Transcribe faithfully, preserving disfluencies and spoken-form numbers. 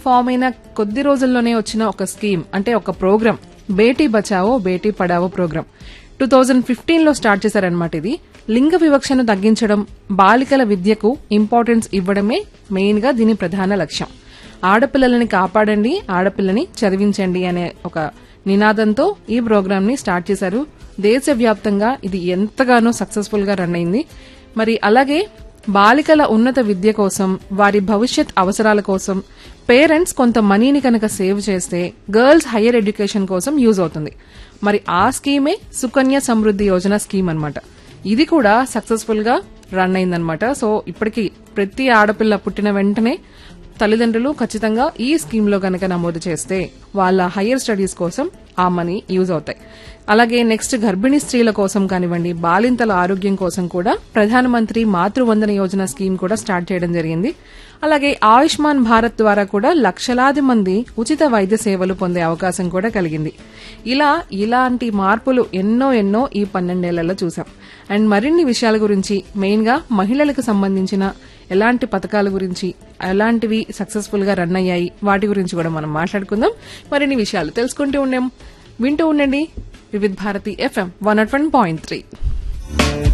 Form అయిన కొద్ది రోజుల్లోనే వచ్చిన ఒక స్కీమ్ అంటే ఒక programme Beti Bachao Beti Padhao programme two thousand fifteen లో స్టార్ట్ చేశారనమాట. ఇది లింగ వివక్షను తగ్గించడం, బాలికల విద్యకు ఇంపార్టెన్స్ ఇవ్వడమే మెయిన్ గా దీని ప్రధాన లక్ష్యం. ఆడపిల్లలని కాపాడండి, ఆడపిల్లని చదివించండి అనే ఒక నినాదంతో ఈ ప్రోగ్రాం ని స్టార్ట్ చేశారు. దేశవ్యాప్తంగా ఇది ఎంతగానో సక్సెస్ఫుల్ గా రన్ అయింది. మరి అలాగే బాలికల ఉన్నత విద్య కోసం, వారి భవిష్యత్ అవసరాల కోసం పేరెంట్స్ కొంత మనీని కనుక సేవ్ చేస్తే గర్ల్స్ హైయర్ ఎడ్యుకేషన్ కోసం యూజ్ అవుతుంది. మరి ఆ స్కీమే సుకన్య సమృద్ధి యోజన స్కీమ్ అన్నమాట. ఇది కూడా సక్సెస్ఫుల్ గా రన్ అయిందనమాట. సో ఇప్పటికి ప్రతి ఆడపిల్ల పుట్టిన వెంటనే తల్లిదండ్రులు ఖచ్చితంగా ఈ స్కీమ్ లో గనక నమోదు చేస్తే వాళ్ళ హైయర్ స్టడీస్ కోసం ఆ మనీ యూజ్ అవుతాయి. అలాగే నెక్స్ట్ గర్భిణీ స్త్రీల కోసం కానివ్వండి, బాలింతల ఆరోగ్యం కోసం కూడా ప్రధానమంత్రి మాతృవందన యోజన స్కీమ్ కూడా స్టార్ట్ చేయడం జరిగింది. అలాగే ఆయుష్మాన్ భారత్ ద్వారా కూడా లక్షలాది మంది ఉచిత వైద్య సేవలు పొందే అవకాశం కూడా కలిగింది. ఇలా ఇలాంటి మార్పులు ఎన్నో ఎన్నో ఈ పన్నెండేళ్లలో చూసాం. అండ్ మరిన్ని విషయాల గురించి, మెయిన్ గా మహిళలకు సంబంధించిన ఎలాంటి పథకాల గురించి, ఎలాంటివి సక్సెస్ఫుల్ గా రన్ అయ్యాయి, వాటి గురించి కూడా మనం మాట్లాడుకుందాం. మరిన్ని విషయాలు తెలుసుకుంటూ ఉన్నాం. వింటూ ఉండండి Vividh Bharati FM one not one point three.